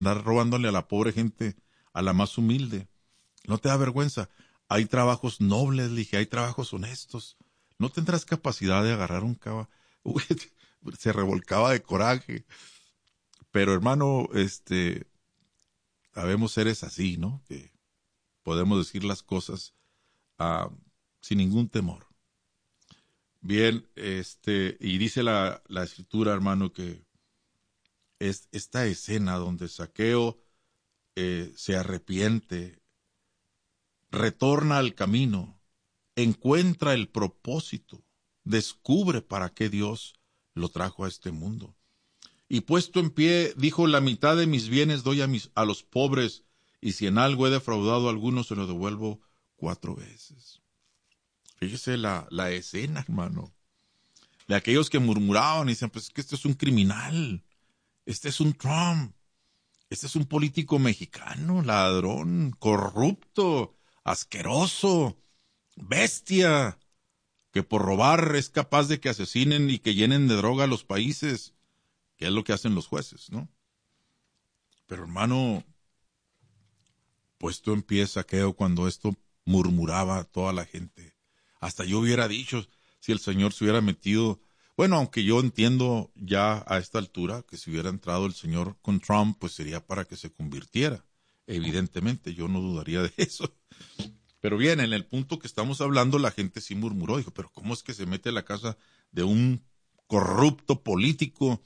andar robándole a la pobre gente, a la más humilde. ¿No te da vergüenza? Hay trabajos nobles, le dije, hay trabajos honestos. ¿No tendrás capacidad de agarrar un caballo? Uy, se revolcaba de coraje. Pero hermano, habemos seres así, ¿no? Que podemos decir las cosas sin ningún temor. Bien, y dice la escritura, hermano, que es esta escena donde Zaqueo se arrepiente, retorna al camino, encuentra el propósito, descubre para qué Dios lo trajo a este mundo. Y puesto en pie, dijo, la mitad de mis bienes doy a los pobres, y si en algo he defraudado a alguno, se lo devuelvo 4 veces. Fíjese la escena, hermano, de aquellos que murmuraban y decían, pues es que este es un criminal, este es un Trump, este es un político mexicano, ladrón, corrupto, asqueroso, bestia, que por robar es capaz de que asesinen y que llenen de droga a los países, que es lo que hacen los jueces, ¿no? Pero hermano, puesto en pie Zaqueo cuando esto murmuraba toda la gente. Hasta yo hubiera dicho, si el Señor se hubiera metido, bueno, aunque yo entiendo ya a esta altura que si hubiera entrado el Señor con Trump, pues sería para que se convirtiera. Evidentemente, yo no dudaría de eso. Pero bien, en el punto que estamos hablando, la gente sí murmuró, dijo, pero ¿cómo es que se mete a la casa de un corrupto político?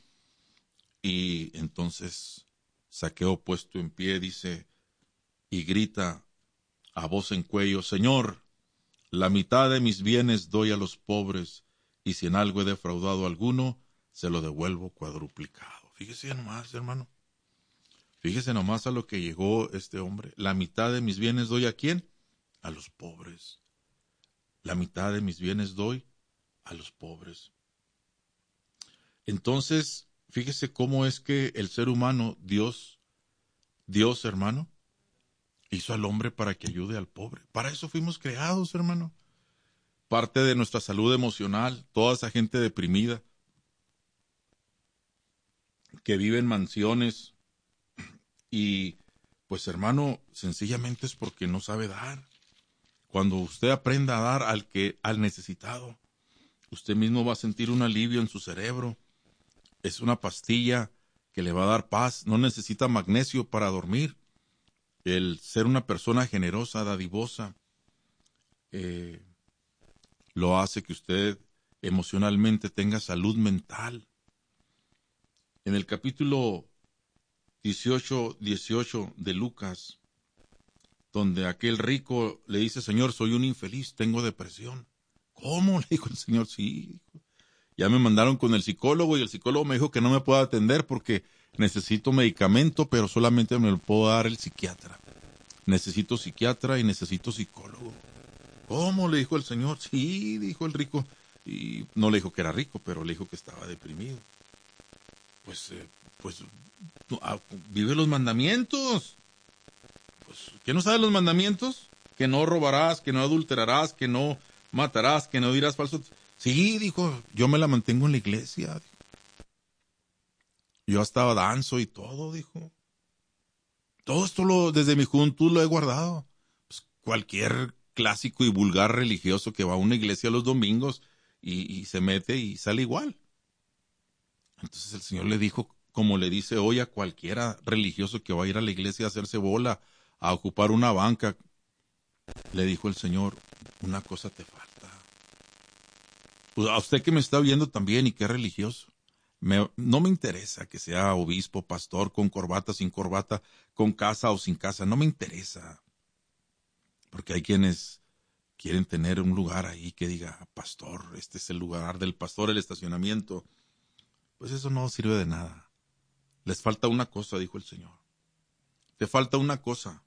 Y entonces Zaqueo, puesto en pie, dice y grita a voz en cuello, Señor, la mitad de mis bienes doy a los pobres, y si en algo he defraudado a alguno, se lo devuelvo cuadruplicado. Fíjese nomás, hermano. Fíjese nomás a lo que llegó este hombre. La mitad de mis bienes doy ¿a quién? A los pobres. La mitad de mis bienes doy a los pobres. Entonces, fíjese cómo es que el ser humano, Dios, hermano, hizo al hombre para que ayude al pobre. Para eso fuimos creados, hermano. Parte de nuestra salud emocional, toda esa gente deprimida, que vive en mansiones y, pues hermano, sencillamente es porque no sabe dar. Cuando usted aprenda a dar al necesitado, usted mismo va a sentir un alivio en su cerebro. Es una pastilla que le va a dar paz. No necesita magnesio para dormir. El ser una persona generosa, dadivosa, lo hace que usted emocionalmente tenga salud mental. En el capítulo 18 de Lucas, donde aquel rico le dice, Señor, soy un infeliz, tengo depresión. ¿Cómo? Le dijo el Señor, sí. Ya me mandaron con el psicólogo y el psicólogo me dijo que no me puedo atender porque necesito medicamento, pero solamente me lo puedo dar el psiquiatra. Necesito psiquiatra y necesito psicólogo. ¿Cómo? Le dijo el Señor. Sí, dijo el rico. Y no le dijo que era rico, pero le dijo que estaba deprimido. Pues vive los mandamientos. Pues, ¿qué no sabe los mandamientos? Que no robarás, que no adulterarás, que no matarás, que no dirás falso. Sí, dijo, yo me la mantengo en la iglesia. Yo estaba danzo y todo, dijo. Todo esto desde mi juventud lo he guardado. Pues, cualquier clásico y vulgar religioso que va a una iglesia los domingos y se mete y sale igual. Entonces el Señor le dijo, como le dice hoy a cualquiera religioso que va a ir a la iglesia a hacerse bola, a ocupar una banca, le dijo el Señor, una cosa te falta. Pues a usted que me está viendo también y que es religioso, no me interesa que sea obispo, pastor, con corbata, sin corbata, con casa o sin casa, no me interesa. Porque hay quienes quieren tener un lugar ahí que diga, pastor, este es el lugar del pastor, el estacionamiento. Pues eso no sirve de nada. Les falta una cosa, dijo el Señor. Te falta una cosa.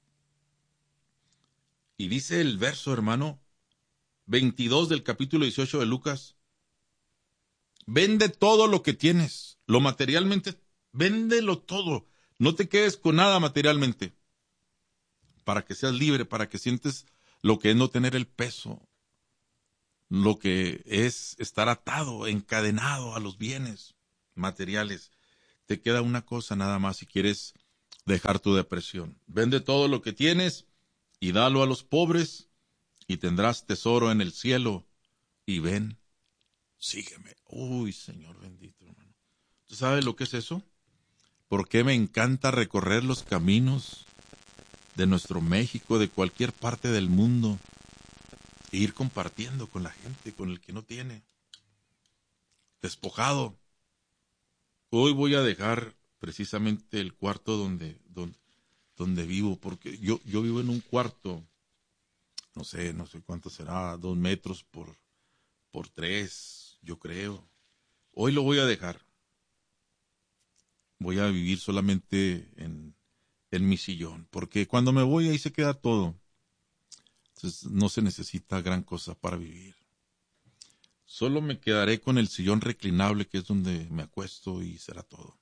Y dice el verso, hermano, 22 del capítulo 18 de Lucas, vende todo lo que tienes, lo materialmente, véndelo todo. No te quedes con nada materialmente. Para que seas libre, para que sientes lo que es no tener el peso, lo que es estar atado, encadenado a los bienes materiales. Te queda una cosa nada más si quieres dejar tu depresión. Vende todo lo que tienes y dalo a los pobres y tendrás tesoro en el cielo. Y ven, sígueme. Uy, Señor bendito, hermano. ¿Tú sabes lo que es eso? ¿Por qué me encanta recorrer los caminos de nuestro México, de cualquier parte del mundo, e ir compartiendo con la gente, con el que no tiene? Despojado. Hoy voy a dejar precisamente el cuarto donde vivo, porque yo vivo en un cuarto, no sé cuánto será, 2 metros por 3, yo creo. Hoy lo voy a dejar. Voy a vivir solamente en mi sillón, porque cuando me voy ahí se queda todo. Entonces no se necesita gran cosa para vivir. Solo me quedaré con el sillón reclinable, que es donde me acuesto, y será todo.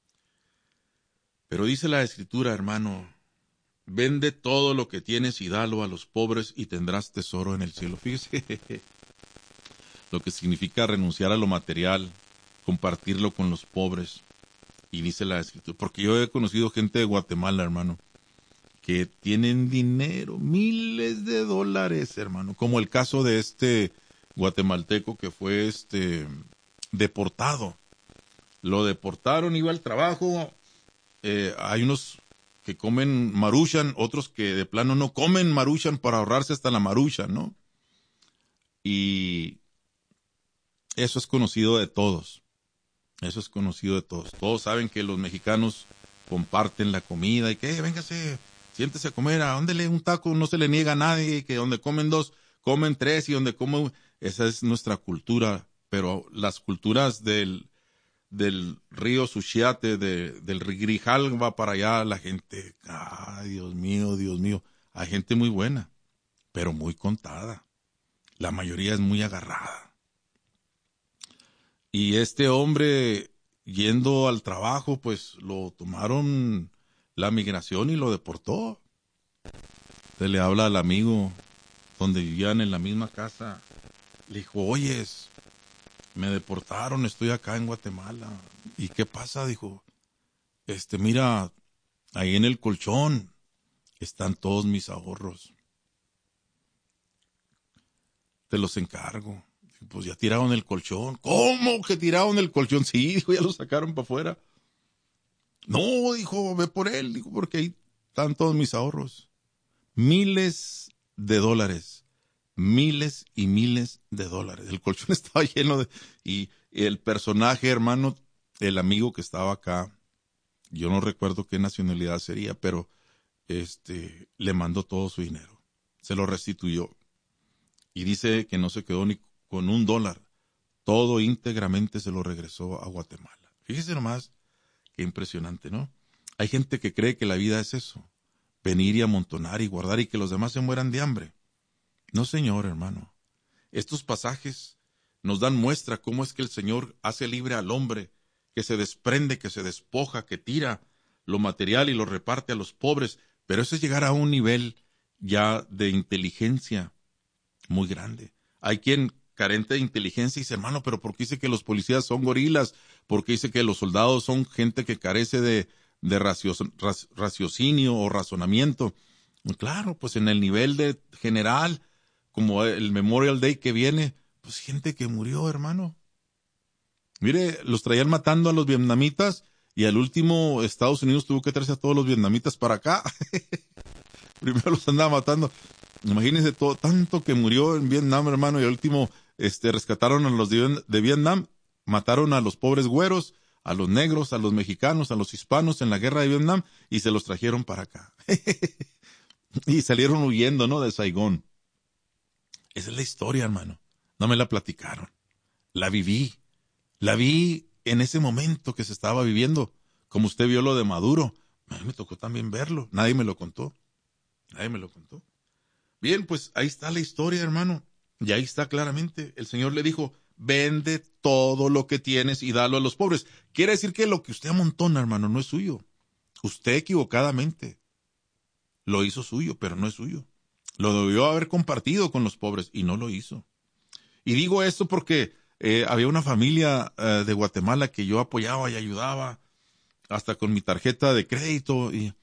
Pero dice la Escritura, hermano, vende todo lo que tienes y dalo a los pobres y tendrás tesoro en el cielo. Fíjese lo que significa renunciar a lo material, compartirlo con los pobres. Y dice la Escritura, porque yo he conocido gente de Guatemala, hermano, que tienen dinero, miles de dólares, hermano, como el caso de este guatemalteco que fue deportado. Lo deportaron, iba al trabajo. Hay unos que comen maruchan, otros que de plano no comen maruchan para ahorrarse hasta la maruchan, ¿no? Y eso es conocido de todos. Eso es conocido de todos. Todos saben que los mexicanos comparten la comida y que, véngase, siéntese a comer, a donde le un taco no se le niega a nadie, que donde comen 2, comen 3 y donde comen... Esa es nuestra cultura, pero las culturas del río Suchiate, del Grijalva para allá, la gente, ay, Dios mío, hay gente muy buena, pero muy contada. La mayoría es muy agarrada. Y este hombre, yendo al trabajo, pues lo tomaron la migración y lo deportó. Se le habla al amigo donde vivían en la misma casa. Le dijo, oyes, me deportaron, estoy acá en Guatemala. ¿Y qué pasa? Dijo, mira, ahí en el colchón están todos mis ahorros. Te los encargo. Pues ya tiraron el colchón. ¿Cómo que tiraron el colchón? Sí, dijo, ya lo sacaron para afuera. No, dijo, ve por él, dijo, porque ahí están todos mis ahorros. Miles de dólares. Miles y miles de dólares. El colchón estaba lleno de... Y el personaje, hermano, el amigo que estaba acá, yo no recuerdo qué nacionalidad sería, pero le mandó todo su dinero. Se lo restituyó. Y dice que no se quedó ni con $1. Todo íntegramente se lo regresó a Guatemala. Fíjese nomás, qué impresionante, ¿no? Hay gente que cree que la vida es eso. Venir y amontonar y guardar y que los demás se mueran de hambre. No, Señor, hermano. Estos pasajes nos dan muestra cómo es que el Señor hace libre al hombre, que se desprende, que se despoja, que tira lo material y lo reparte a los pobres. Pero eso es llegar a un nivel ya de inteligencia muy grande. Hay quien carente de inteligencia y dice, hermano, pero ¿por qué dice que los policías son gorilas? ¿Por qué dice que los soldados son gente que carece de raciocinio o razonamiento? Claro, pues en el nivel de general, como el Memorial Day que viene, pues gente que murió, hermano. Mire, los traían matando a los vietnamitas y al último Estados Unidos tuvo que traerse a todos los vietnamitas para acá. Primero los andaba matando. Imagínense todo, tanto que murió en Vietnam, hermano, y al último rescataron a los de Vietnam, mataron a los pobres güeros, a los negros, a los mexicanos, a los hispanos en la guerra de Vietnam y se los trajeron para acá. Y salieron huyendo, ¿no? De Saigón. Esa es la historia, hermano. No me la platicaron. La viví. La vi en ese momento que se estaba viviendo. Como usted vio lo de Maduro. A mí me tocó también verlo. Nadie me lo contó. Bien, pues ahí está la historia, hermano. Y ahí está claramente. El Señor le dijo, vende todo lo que tienes y dalo a los pobres. Quiere decir que lo que usted amontona, hermano, no es suyo. Usted equivocadamente lo hizo suyo, pero no es suyo. Lo debió haber compartido con los pobres y no lo hizo. Y digo esto porque había una familia de Guatemala que yo apoyaba y ayudaba hasta con mi tarjeta de crédito y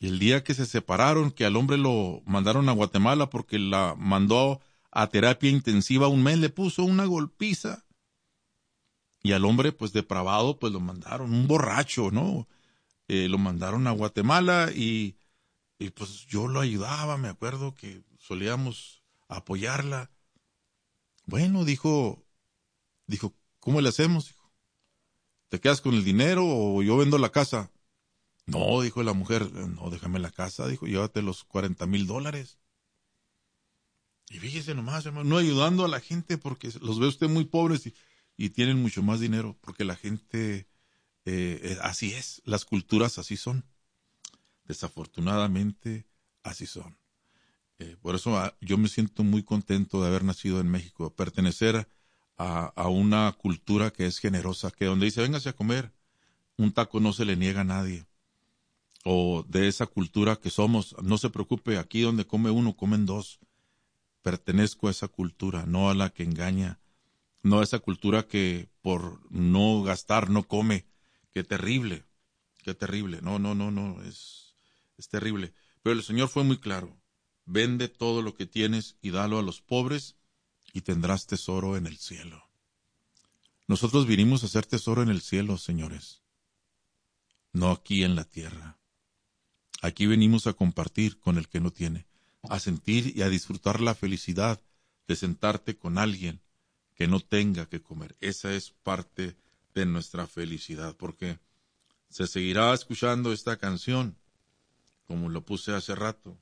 Y el día que se separaron, que al hombre lo mandaron a Guatemala porque la mandó a terapia intensiva 1 mes, le puso una golpiza. Y al hombre, pues depravado, pues lo mandaron, un borracho, ¿no? Lo mandaron a Guatemala y pues yo lo ayudaba, me acuerdo que solíamos apoyarla. Bueno, dijo, ¿cómo le hacemos? Dijo, ¿te quedas con el dinero o yo vendo la casa? No, dijo la mujer, no, déjame la casa, dijo, llévate los $40,000. Y fíjese nomás, hermano, no ayudando a la gente porque los ve usted muy pobres y tienen mucho más dinero, porque la gente, así es, las culturas así son. Desafortunadamente, así son. Por eso yo me siento muy contento de haber nacido en México, pertenecer a una cultura que es generosa, que donde dice, véngase a comer, un taco no se le niega a nadie. O de esa cultura que somos, no se preocupe, aquí donde come uno, comen dos. Pertenezco a esa cultura, no a la que engaña, no a esa cultura que por no gastar no come. Qué terrible, no, es terrible. Pero el Señor fue muy claro, vende todo lo que tienes y dalo a los pobres y tendrás tesoro en el cielo. Nosotros vinimos a hacer tesoro en el cielo, señores, no aquí en la tierra. Aquí venimos a compartir con el que no tiene, a sentir y a disfrutar la felicidad de sentarte con alguien que no tenga que comer. Esa es parte de nuestra felicidad, porque se seguirá escuchando esta canción, como lo puse hace rato.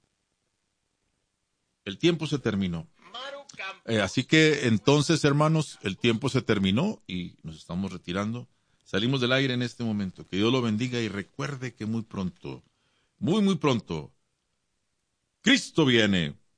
El tiempo se terminó. Así que entonces, hermanos, el tiempo se terminó y nos estamos retirando. Salimos del aire en este momento. Que Dios lo bendiga y recuerde que muy pronto, muy pronto, Cristo viene.